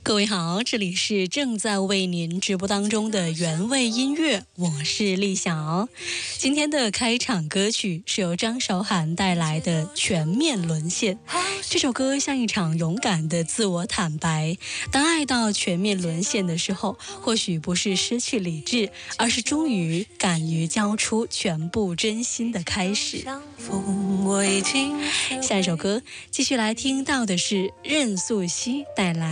各位好，这里是正在为您直播当中的原味音乐，我是丽晓。今天的开场歌曲是由张韶涵带来的《全面沦陷》。这首歌像一场勇敢的自我坦白，当爱到全面沦陷的时候，或许不是失去理智，而是终于敢于交出全部真心的开始。下一首歌继续来听到的是任素汐带来